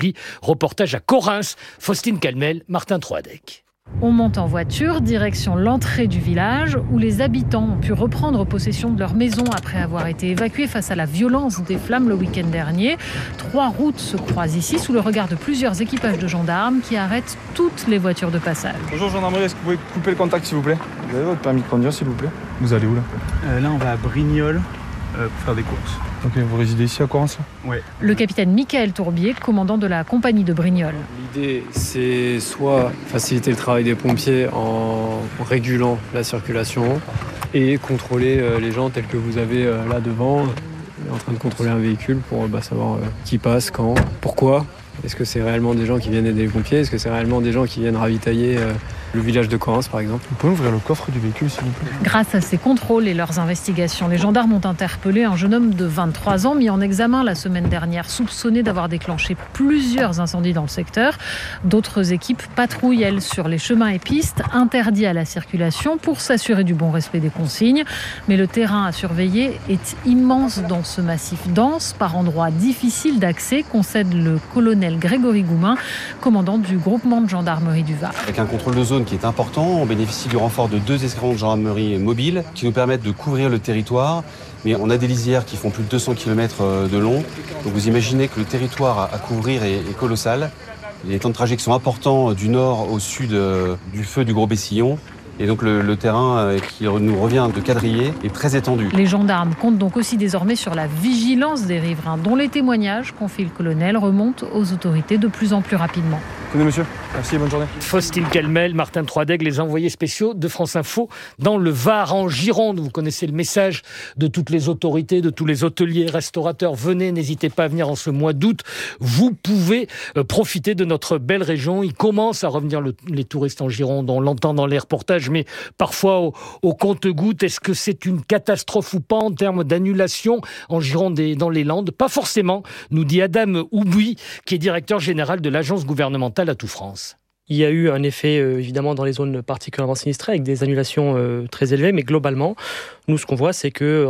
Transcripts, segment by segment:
multiplient. Reportage à Correns, Faustine Calmel, Martin Troadec. On monte en voiture, direction l'entrée du village, où les habitants ont pu reprendre possession de leur maison après avoir été évacués face à la violence des flammes le week-end dernier. 3 routes se croisent ici, sous le regard de plusieurs équipages de gendarmes qui arrêtent toutes les voitures de passage. Bonjour gendarmerie, est-ce que vous pouvez couper le contact s'il vous plaît ? Vous avez votre permis de conduire s'il vous plaît ? Vous allez où là ? Là on va à Brignoles pour faire des courses. Ok, vous résidez ici à Correns là ? Ouais. Le capitaine Michael Tourbier, commandant de la compagnie de Brignoles. L'idée, c'est soit faciliter le travail des pompiers en régulant la circulation et contrôler les gens tels que vous avez là devant, en train de contrôler un véhicule pour savoir qui passe, quand, pourquoi. Est-ce que c'est réellement des gens qui viennent aider les pompiers ? Est-ce que c'est réellement des gens qui viennent ravitailler le village de Correns, par exemple ? Vous pouvez ouvrir le coffre du véhicule, s'il vous plaît ? Grâce à ces contrôles et leurs investigations, les gendarmes ont interpellé un jeune homme de 23 ans mis en examen la semaine dernière, soupçonné d'avoir déclenché plusieurs incendies dans le secteur. D'autres équipes patrouillent, elles, sur les chemins et pistes interdits à la circulation pour s'assurer du bon respect des consignes. Mais le terrain à surveiller est immense dans ce massif dense, par endroits difficiles d'accès, concède le colonel Grégory Goumin, commandant du groupement de gendarmerie du Var. Avec un contrôle de zone qui est important, on bénéficie du renfort de 2 escadrons de gendarmerie mobiles qui nous permettent de couvrir le territoire. Mais on a des lisières qui font plus de 200 km de long. Donc vous imaginez que le territoire à couvrir est colossal. Les temps de trajet qui sont importants du nord au sud du feu du Gros Bessillon. Et donc le terrain qui nous revient de quadriller est très étendu. Les gendarmes comptent donc aussi désormais sur la vigilance des riverains, dont les témoignages, confie le colonel, remontent aux autorités de plus en plus rapidement. Tenez monsieur, merci, bonne journée. Faustine Calmel, Martin Troadec, les envoyés spéciaux de France Info dans le Var, en Gironde. Vous connaissez le message de toutes les autorités, de tous les hôteliers, restaurateurs. Venez, n'hésitez pas à venir en ce mois d'août. Vous pouvez profiter de notre belle région. Il commence à revenir les touristes en Gironde. On l'entend dans les reportages, mais parfois au compte-gouttes. Est-ce que c'est une catastrophe ou pas en termes d'annulation en Gironde et dans les Landes ? Pas forcément, nous dit Adam Oubouy, qui est directeur général de l'agence gouvernementale Atout France. Il y a eu un effet évidemment dans les zones particulièrement sinistrées avec des annulations très élevées, mais globalement, nous ce qu'on voit c'est que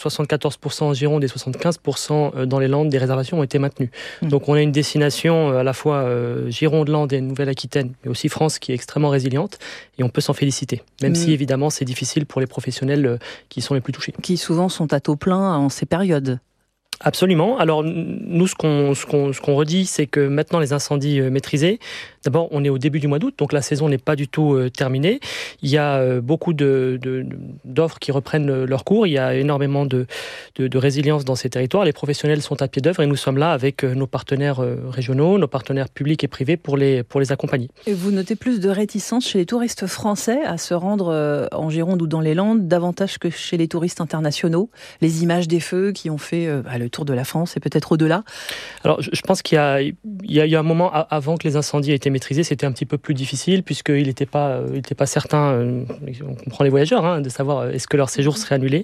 74% en Gironde et 75% dans les Landes, des réservations ont été maintenues. Donc on a une destination à la fois Gironde, Landes et Nouvelle-Aquitaine, mais aussi France qui est extrêmement résiliente et on peut s'en féliciter. Même si évidemment c'est difficile pour les professionnels qui sont les plus touchés. Qui souvent sont à taux plein en ces périodes. Absolument. Alors nous, ce qu'on redit, c'est que maintenant les incendies maîtrisés, d'abord on est au début du mois d'août, donc la saison n'est pas du tout terminée. Il y a beaucoup d'offres qui reprennent leur cours. Il y a énormément de résilience dans ces territoires. Les professionnels sont à pied d'œuvre et nous sommes là avec nos partenaires régionaux, nos partenaires publics et privés pour les accompagner. Et vous notez plus de réticence chez les touristes français à se rendre en Gironde ou dans les Landes, davantage que chez les touristes internationaux. Les images des feux qui ont fait le tour de la France et peut-être au-delà. Alors, je pense qu'il y a eu un moment avant que les incendies aient été maîtrisés, c'était un petit peu plus difficile puisqu'il n'était pas certain, on comprend les voyageurs, de savoir est-ce que leur séjour serait annulé.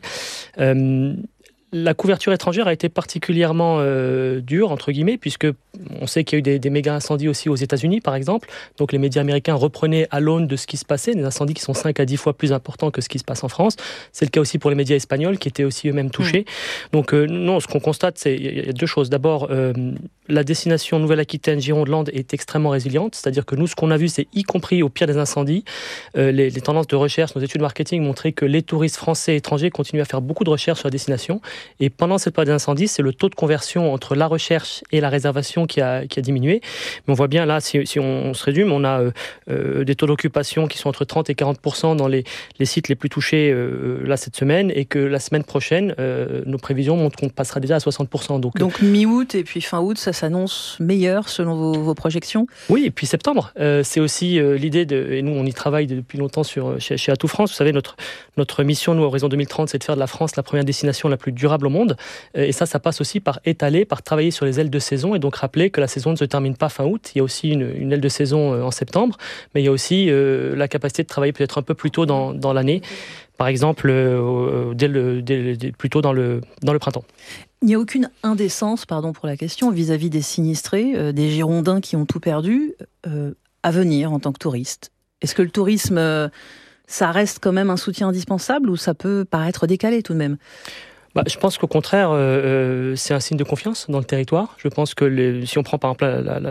La couverture étrangère a été particulièrement dure, entre guillemets, puisque on sait qu'il y a eu des méga incendies aussi aux États-Unis, par exemple. Donc les médias américains reprenaient à l'aune de ce qui se passait, des incendies qui sont 5 à 10 fois plus importants que ce qui se passe en France. C'est le cas aussi pour les médias espagnols, qui étaient aussi eux-mêmes touchés. Donc non, ce qu'on constate, il y a 2 choses. D'abord, la destination Nouvelle-Aquitaine, Gironde-Landes est extrêmement résiliente. C'est-à-dire que nous, ce qu'on a vu, c'est y compris au pire des incendies, les tendances de recherche, nos études marketing montraient que les touristes français et étrangers continuent à faire beaucoup de recherches sur la destination. Et pendant cette période d'incendie, c'est le taux de conversion entre la recherche et la réservation qui a diminué. Mais on voit bien là, si on se résume, on a des taux d'occupation qui sont entre 30 et 40% dans les sites les plus touchés là cette semaine, et que la semaine prochaine, nos prévisions montrent qu'on passera déjà à 60%. Donc mi-août et puis fin août, ça s'annonce meilleur selon vos projections ? Oui, et puis septembre. C'est aussi l'idée, et nous on y travaille depuis longtemps chez Atout France. Vous savez, notre mission, nous, à Horizon 2030, c'est de faire de la France la première destination la plus durable au monde. Et ça passe aussi par étaler, par travailler sur les ailes de saison, et donc rappeler que la saison ne se termine pas fin août. Il y a aussi une aile de saison en septembre, mais il y a aussi la capacité de travailler peut-être un peu plus tôt dans l'année, par exemple plutôt dans le printemps. Il n'y a aucune indécence, pardon pour la question, vis-à-vis des sinistrés, des Girondins qui ont tout perdu, à venir en tant que touristes. Est-ce que le tourisme, ça reste quand même un soutien indispensable, ou ça peut paraître décalé tout de même ? Je pense qu'au contraire, c'est un signe de confiance dans le territoire. Je pense que si on prend par exemple